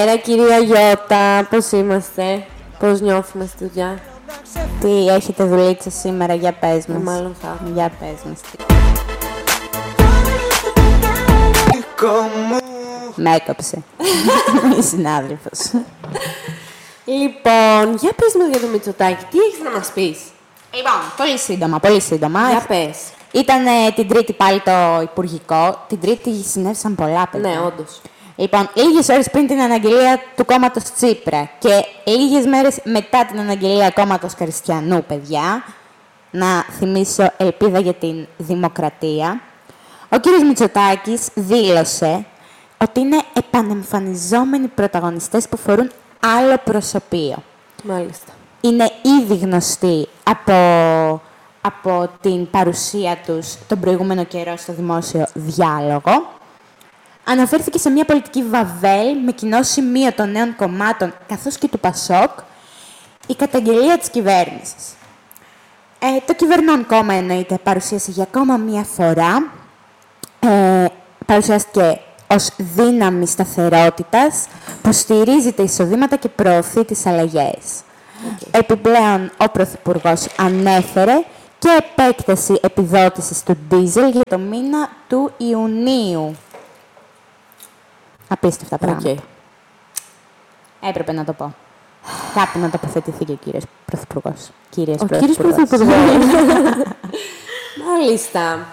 Κυρία Γιώτα, πώς είμαστε, πώς νιώθουμε στη δουλειά? Τι έχετε δουλίτσα σήμερα, για πες μας. Μάλλον θα. Για πες μας. Με έκοψε. Η συνάδελφος. Λοιπόν, για πες μας για το Μητσοτάκη, τι έχεις να μας πεις? Λοιπόν, πολύ σύντομα. Για πες. Ήταν την Τρίτη πάλι το Υπουργικό. Την Τρίτη συνέβησαν πολλά, παιδιά. Ναι, όντως. Λοιπόν, λίγες ώρες πριν την αναγγελία του κόμματος Τσίπρα και λίγες μέρες μετά την αναγγελία κόμματος Χριστιανού, παιδιά, να θυμίσω ελπίδα για την δημοκρατία, ο κύριος Μητσοτάκης δήλωσε ότι είναι επανεμφανιζόμενοι πρωταγωνιστές που φορούν άλλο προσωπείο. Μάλιστα. Είναι ήδη γνωστοί από την παρουσία τους τον προηγούμενο καιρό στο δημόσιο διάλογο. Αναφέρθηκε σε μια πολιτική βαβέλ με κοινό σημείο των νέων κομμάτων καθώς και του ΠΑΣΟΚ η καταγγελία της κυβέρνησης. Το κυβερνών κόμμα εννοείται παρουσίασε για ακόμα μία φορά, παρουσιάστηκε ως δύναμη σταθερότητας που στηρίζει τα εισοδήματα και προωθεί τις αλλαγές. Επιπλέον, ο Πρωθυπουργός ανέφερε και επέκταση επιδότησης του ντίζελ για το μήνα του Ιουνίου. Απίστευτα πράγματα. Έπρεπε να το πω. Κάπου να τοποθετηθεί και ο κύριος Πρωθυπουργός. Ο κύριος Πρωθυπουργός. Μάλιστα.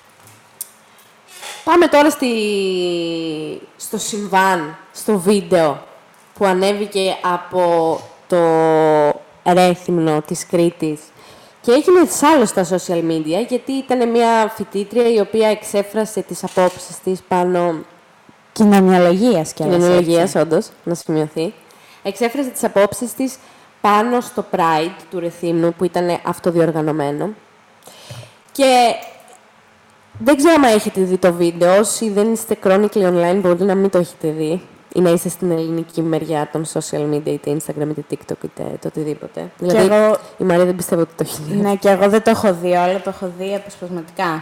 Πάμε τώρα στο συμβάν, στο βίντεο που ανέβηκε από το Ρέθυμνο της Κρήτης και έγινε εξάλλου στα social media, γιατί ήταν μια φοιτήτρια η οποία εξέφρασε τις απόψεις της πάνω... Κοινωνιολογίας και Κοινωνιολογίας, όντως, να σημειωθεί. Εξέφρασε τις απόψεις της πάνω στο Pride του Ρεθύμνου, που ήταν αυτοδιοργανωμένο. Και δεν ξέρω αν έχετε δει το βίντεο. Όσοι δεν είστε chronically online, μπορείτε να μην το έχετε δει. Ή να είστε στην ελληνική μεριά των social media, είτε Instagram, είτε TikTok, είτε το οτιδήποτε. Δηλαδή, η Μαρία δεν πιστεύω ότι το έχει δει. Ναι, και εγώ δεν το έχω δει όλο, το έχω δει αποσπασματικά.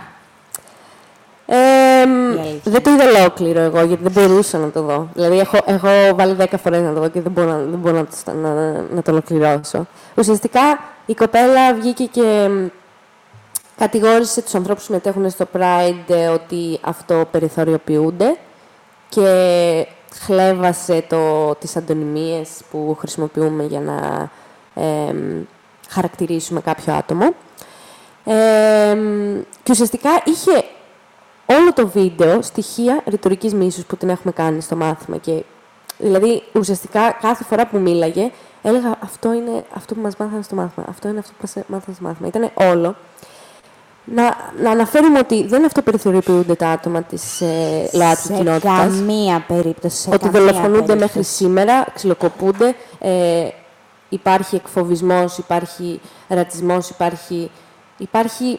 Δεν το είδα ολόκληρο εγώ, γιατί δεν μπορούσα να το δω. Δηλαδή, έχω βάλει 10 φορές να το δω και δεν μπορώ να το ολοκληρώσω. Ουσιαστικά, η κοπέλα βγήκε και κατηγόρησε τους ανθρώπους που συμμετέχουν στο Pride ότι αυτό περιθωριοποιούνται και χλέβασε τις αντωνυμίες που χρησιμοποιούμε για να χαρακτηρίσουμε κάποιο άτομο. Και ουσιαστικά είχε όλο το βίντεο στοιχεία ρητορικής μίσους που την έχουμε κάνει στο μάθημα. Και, δηλαδή, ουσιαστικά, κάθε φορά που μίλαγε, έλεγα αυτό είναι αυτό που μας μάθανε στο μάθημα. Αυτό είναι αυτό που μας μάθανε στο μάθημα. Ήταν όλο. Να αναφέρουμε ότι δεν αυτοπεριθωριοποιούνται τα άτομα της ΛΟΑΤΚΙ κοινότητας. Σε καμία περίπτωση. Ότι δολοφονούνται μέχρι σήμερα, ξυλοκοπούνται, υπάρχει εκφοβισμός, υπάρχει ρατσισμός, υπάρχει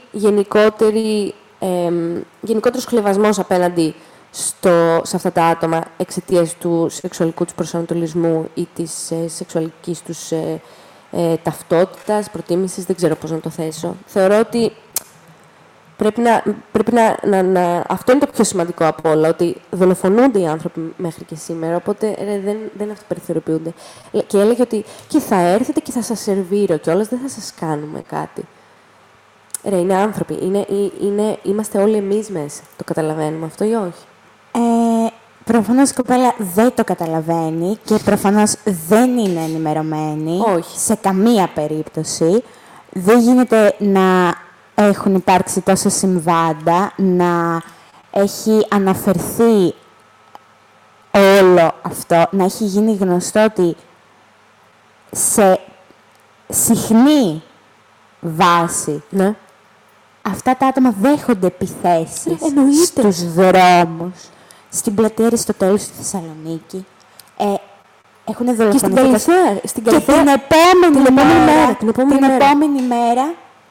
γενικότερος χλευασμός απέναντι σε αυτά τα άτομα εξαιτίας του σεξουαλικού τους προσανατολισμού ή της σεξουαλικής τους ταυτότητας, προτίμησης, δεν ξέρω πώς να το θέσω. Θεωρώ ότι πρέπει να... Αυτό είναι το πιο σημαντικό από όλα, ότι δολοφονούνται οι άνθρωποι μέχρι και σήμερα, οπότε δεν αυτοπεριθωριοποιούνται. Και έλεγε ότι και θα έρθετε και θα σας σερβίρω κιόλας, δεν θα σας κάνουμε κάτι. Είναι άνθρωποι. Είμαστε όλοι εμείς μέσα. Το καταλαβαίνουμε αυτό ή όχι? Προφανώς η κοπέλα δεν το καταλαβαίνει και προφανώς δεν είναι ενημερωμένη. Όχι. Σε καμία περίπτωση. Δεν γίνεται να έχουν υπάρξει τόσα συμβάντα, να έχει αναφερθεί όλο αυτό, να έχει γίνει γνωστό ότι σε συχνή βάση, ναι, αυτά τα άτομα δέχονται επιθέσεις στους δρόμους, στην πλατεία Αριστοτέλους στη Θεσσαλονίκη. Έχουν δολοφονηθεί. Και στην Καλυθέα. Και την επόμενη μέρα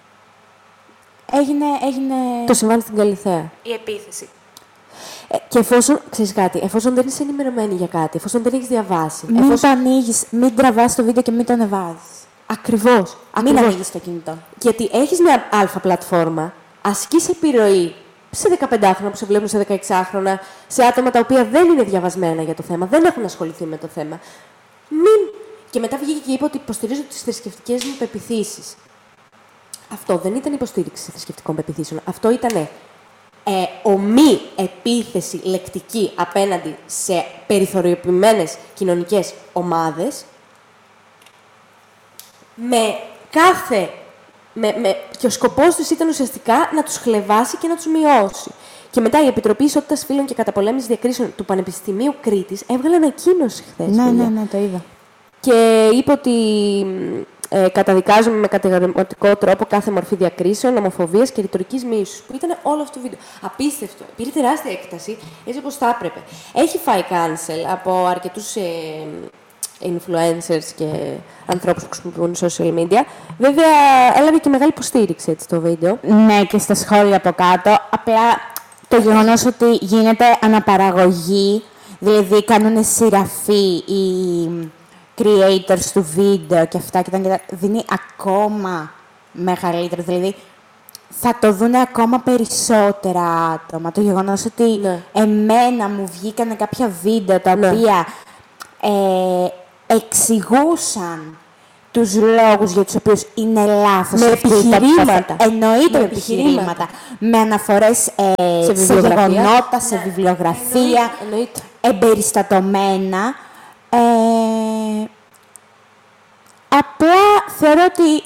έγινε... Το συμβάν στην Καλυθέα. Η επίθεση. Και εφόσον δεν είσαι ενημερωμένη για κάτι, εφόσον δεν έχεις διαβάσει... Μην το ανοίγεις, μην τραβάς το βίντεο και μην το ανεβάζεις. Ακριβώς. Μην ανοίγεις το κινητό. Γιατί έχεις μια αλφα πλατφόρμα, ασκείς επιρροή σε 15χρονα που σε βλέπουν σε 16χρονα, σε άτομα τα οποία δεν είναι διαβασμένα για το θέμα, δεν έχουν ασχοληθεί με το θέμα. Και μετά βγήκε και είπε ότι υποστηρίζω τις θρησκευτικές μου πεποιθήσεις. Αυτό δεν ήταν υποστήριξη θρησκευτικών πεποιθήσεων. Αυτό ήταν ομή επίθεση λεκτική απέναντι σε περιθωριοποιημένες κοινωνικές ομάδες και ο σκοπός τους ήταν ουσιαστικά να τους χλευάσει και να τους μειώσει. Και μετά η Επιτροπή Ισότητας Φύλων και Καταπολέμησης Διακρίσεων του Πανεπιστημίου Κρήτης έβγαλε ανακοίνωση χθες. Ναι, το είδα. Και είπε ότι καταδικάζουμε με κατηγορηματικό τρόπο κάθε μορφή διακρίσεων, ομοφοβίας και ρητορικής μίσους. Που ήταν όλο αυτό το βίντεο. Απίστευτο. Πήρε τεράστια έκταση, έτσι όπως θα έπρεπε. Έχει φάει cancel από αρκετούς influencers και ανθρώπους που χρησιμοποιούν social media. Βέβαια, έλαβε και μεγάλη υποστήριξη έτσι, το βίντεο. Ναι, και στα σχόλια από κάτω. Απλά το γεγονός ότι γίνεται αναπαραγωγή, δηλαδή κάνουν σειραφή οι creators του βίντεο και αυτά και δίνει ακόμα μεγαλύτερο. Δηλαδή, θα το δουν ακόμα περισσότερα άτομα. Το γεγονός ότι εμένα μου βγήκαν κάποια βίντεο τα οποία εξηγούσαν τους λόγους για τους οποίους είναι λάθος. Με επιχειρήματα. Εννοείται με επιχειρήματα. Με αναφορές σε γεγονότα, σε βιβλιογραφία, εμπεριστατωμένα. Απλά θεωρώ ότι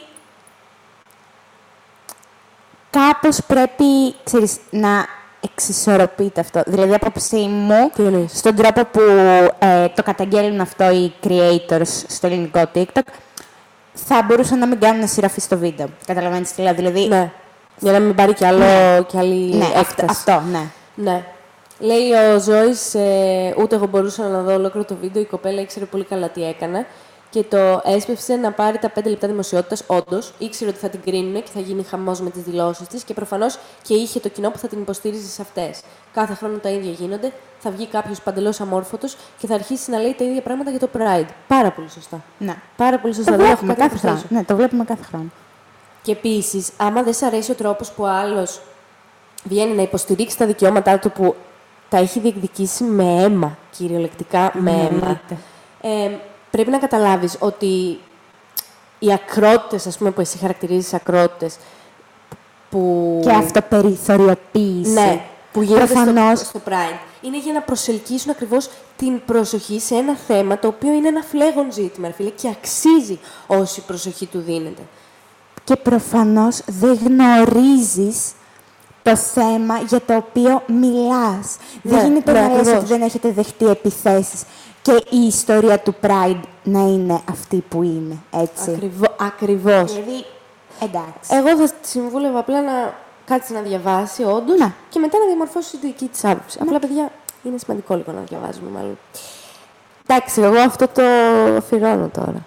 κάπως πρέπει, ξέρεις, να εξισορροπείται αυτό. Δηλαδή, απόψη μου, στον τρόπο που το καταγγέλνουν αυτό οι creators στο ελληνικό TikTok, θα μπορούσαν να μην κάνουν σειραφή στο βίντεο. Καταλαβαίνεις τι λέω, δηλαδή... Ναι. Για να μην πάρει κι άλλη έκταση. Αυτό, ναι. Ναι. Λέει ο Ζώης, ούτε εγώ μπορούσα να δω ολόκληρο το βίντεο, η κοπέλα ήξερε πολύ καλά τι έκανε και το έσπευσε να πάρει τα 5 λεπτά δημοσιότητας. Όντως, ήξερε ότι θα την κρίνουν και θα γίνει χαμός με τις δηλώσεις της και προφανώς και είχε το κοινό που θα την υποστήριζε σε αυτές. Κάθε χρόνο τα ίδια γίνονται, θα βγει κάποιος παντελώς αμόρφωτος και θα αρχίσει να λέει τα ίδια πράγματα για το Pride. Πάρα πολύ σωστά. Ναι. Πάρα πολύ σωστά. Το βλέπουμε κάθε χρόνο. Ναι, το βλέπουμε κάθε χρόνο. Και επίσης, άμα δεν σ' αρέσει ο τρόπος που ο άλλος βγαίνει να υποστηρίξει τα δικαιώματά του που τα έχει διεκδικήσει με αίμα, κυριολεκτικά με αίμα, πρέπει να καταλάβεις ότι οι ακρότητες, ας πούμε, που εσύ χαρακτηρίζεις ακρότητες, που... Και αυτοπεριθωριοποίηση. Ναι, που γίνονται στο Pride, είναι για να προσελκύσουν ακριβώς την προσοχή σε ένα θέμα το οποίο είναι ένα φλέγον ζήτημα, φίλε, και αξίζει όση προσοχή του δίνεται. Και προφανώς δεν γνωρίζεις το θέμα για το οποίο μιλάς. Δεν γίνεται να λες ότι δεν έχετε δεχτεί επιθέσεις και η ιστορία του Pride να είναι αυτή που είναι, έτσι. Ακριβώς. Δηλαδή, εντάξει. Εγώ θα τη συμβούλευα απλά να κάτσει να διαβάσει, όντως, και μετά να διαμορφώσει τη δική της άποψη. Απλά, παιδιά, είναι σημαντικό λίγο να διαβάζουμε, μάλλον. Εντάξει, εγώ αυτό το αφιερώνω τώρα.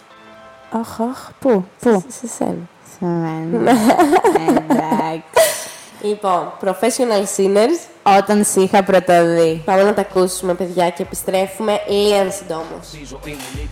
Πού? Σε σένα. Σε μένα. Εντάξει. Λοιπόν, Professional Sinners. Όταν σ' είχα πρωτοδεί. Πάμε να τα ακούσουμε, παιδιά, και επιστρέφουμε λίγαν συντόμως.